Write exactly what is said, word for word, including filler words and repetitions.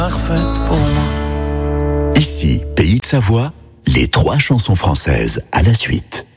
parfaite pour moi. Ici, Pays de Savoie, les trois chansons françaises à la suite.